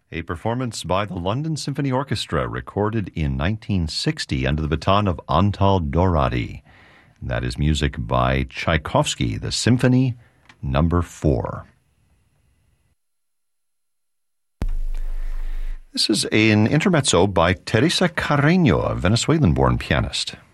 A performance by the London Symphony Orchestra recorded in 1960 under the baton of Antal Dorady. That is music by Tchaikovsky, the Symphony No. 4. This is an intermezzo by Teresa Carreño, a Venezuelan-born pianist.